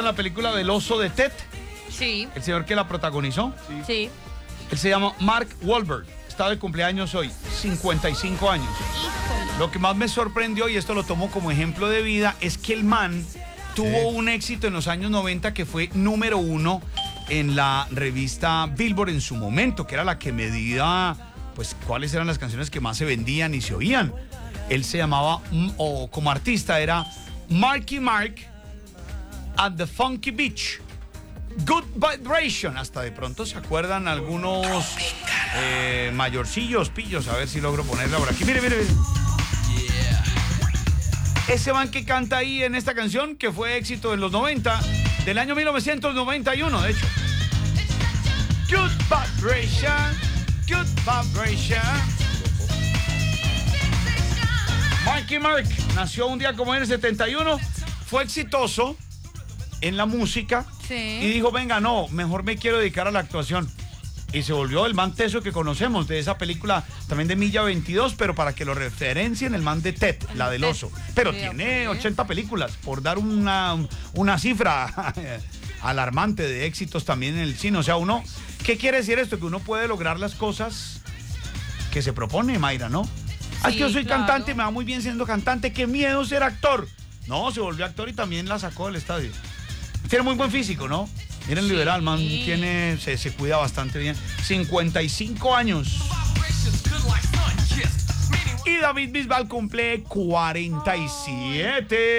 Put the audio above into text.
la película del oso de Ted? Sí. El señor que la protagonizó. Sí. Él se llama Mark Wahlberg. Está de cumpleaños hoy, 55 años. Lo que más me sorprendió, y esto lo tomo como ejemplo de vida, es que el man tuvo un éxito en los años 90 que fue número 1 en la revista Billboard en su momento, que era la que medía pues cuáles eran las canciones que más se vendían y se oían. Él se llamaba, o como artista era Marky Mark at the Funky Beach. Good Vibration. Hasta de pronto se acuerdan algunos mayorcillos, pillos. A ver si logro ponerla por aquí. Mire, mire, mire. Ese man que canta ahí en esta canción, que fue éxito en los 90, del año 1991, de hecho. Good Vibration, Good Vibration. Marky Mark nació un día como en el 71, fue exitoso en la música y dijo, venga, no, mejor me quiero dedicar a la actuación. Y se volvió el man teso que conocemos de esa película también de Milla 22, pero para que lo referencien, el man de Ted, la del oso. Pero tiene 80 películas, por dar una cifra alarmante de éxitos también en el cine. O sea, uno, ¿qué quiere decir esto? Que uno puede lograr las cosas que se propone, Mayra, ¿no? Es que yo soy cantante, me va muy bien siendo cantante, qué miedo ser actor. No, se volvió actor y también la sacó del estadio. Tiene muy buen físico, ¿no? Miren, liberal, man, se cuida bastante bien. 55 años. Y David Bisbal cumple 47.